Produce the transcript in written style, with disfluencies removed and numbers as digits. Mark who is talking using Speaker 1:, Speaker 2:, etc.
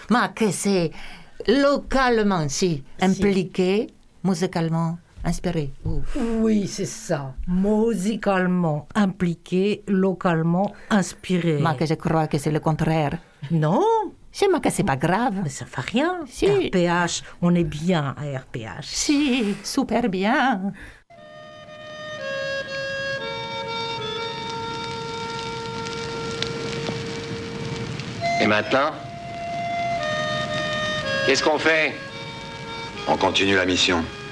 Speaker 1: Mais que c'est localement, si, impliqué, musicalement inspiré.
Speaker 2: Oui, c'est ça. Musicalement impliqué, localement inspiré.
Speaker 1: Mais que je crois que c'est le contraire.
Speaker 2: Non,
Speaker 1: C'est mais que c'est pas grave.
Speaker 2: mais ça fait rien.
Speaker 1: Si.
Speaker 2: RPH, on est bien à RPH.
Speaker 1: Si, super bien.
Speaker 3: Et maintenant? Qu'est-ce qu'on fait?
Speaker 4: On continue la mission.